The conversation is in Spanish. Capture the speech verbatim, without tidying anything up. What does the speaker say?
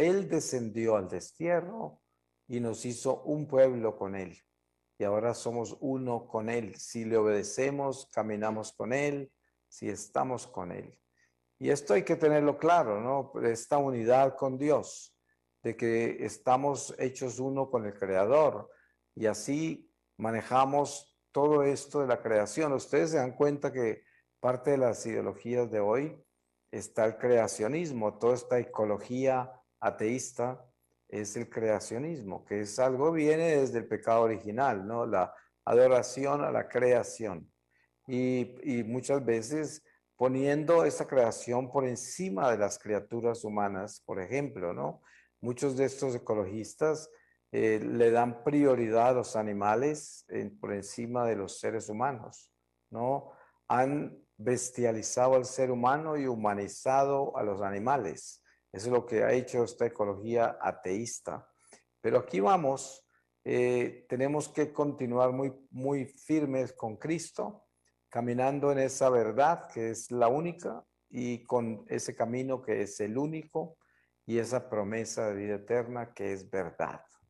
Él descendió al destierro y nos hizo un pueblo con Él. Y ahora somos uno con Él. Si le obedecemos, caminamos con Él, si estamos con Él. Y esto hay que tenerlo claro, ¿no? Esta unidad con Dios, de que estamos hechos uno con el Creador. Y así manejamos todo esto de la creación. Ustedes se dan cuenta que parte de las ideologías de hoy está el creacionismo, toda esta ecología ateísta es el creacionismo, que es algo viene desde el pecado original, ¿no? La adoración a la creación. Y, y muchas veces poniendo esa creación por encima de las criaturas humanas, por ejemplo, ¿no? Muchos de estos ecologistas eh, le dan prioridad a los animales eh, por encima de los seres humanos, ¿no? Han bestializado al ser humano y humanizado a los animales. Eso es lo que ha hecho esta ecología ateísta. Pero aquí vamos, eh, tenemos que continuar muy, muy firmes con Cristo, caminando en esa verdad que es la única y con ese camino que es el único y esa promesa de vida eterna que es verdad.